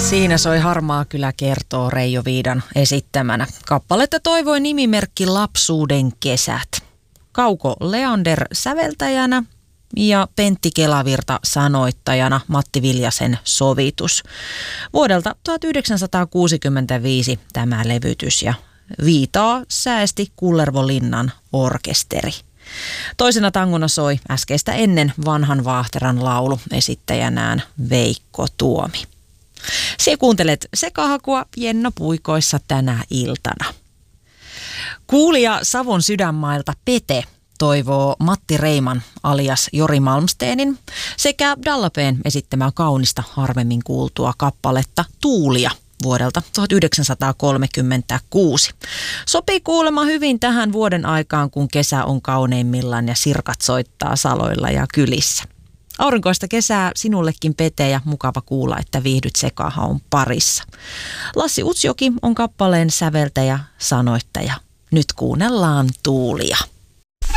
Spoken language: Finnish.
Siinä soi Harmaa kylä kertoo Reijo Viidan esittämänä. Kappaletta toivoi nimimerkki Lapsuuden kesät. Kauko Leander säveltäjänä ja Pentti Kelavirta sanoittajana, Matti Viljasen sovitus. Vuodelta 1965 tämä levytys ja Viitaa säesti Kullervolinnan orkesteri. Toisena tangona soi äskeistä ennen Vanhan Vaahteran laulu esittäjänään Veikko Tuomi. Sie kuuntelet Sekahakua Jenna Puikoissa tänä iltana. Kuulija Savon sydänmailta Pete toivoo Matti Reiman alias Jori Malmsteenin sekä Dallapeen esittämää kaunista harvemmin kuultua kappaletta Tuulia vuodelta 1936. Sopii kuulemma hyvin tähän vuoden aikaan, kun kesä on kauneimmillaan ja sirkat soittaa saloilla ja kylissä. Aurinkoista kesää sinullekin, Pete, ja mukava kuulla, että viihdyt Sekahaun parissa. Lassi Utsjoki on kappaleen säveltäjä, sanoittaja. Nyt kuunnellaan Tuulia.